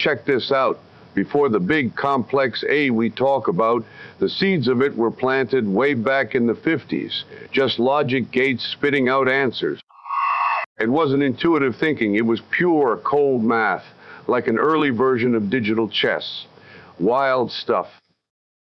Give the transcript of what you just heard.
Check this out. Before the big complex A we talk about, the seeds of it were planted way back in the 50s. Just logic gates spitting out answers. It wasn't intuitive thinking, it was pure cold math, like an early version of digital chess. Wild stuff.